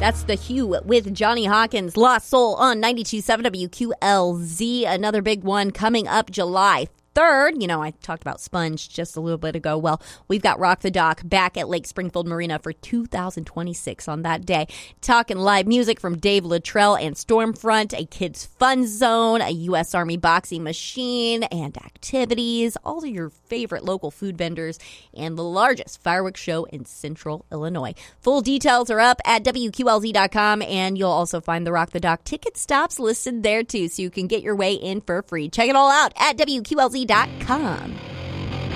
That's The Hue with Johnny Hawkins, Lost Soul on 92.7 WQLZ. Another big one coming up July 3rd. You know, I talked about Sponge just a little bit ago. Well, we've got Rock the Dock back at Lake Springfield Marina for 2026 on that day. Talking live music from Dave Luttrell and Stormfront, a kids' fun zone, a U.S. Army boxing machine, and activities, all of your favorite local food vendors, and the largest fireworks show in Central Illinois. Full details are up at WQLZ.com, and you'll also find the Rock the Dock ticket stops listed there, too, so you can get your way in for free. Check it all out at WQLZ.com.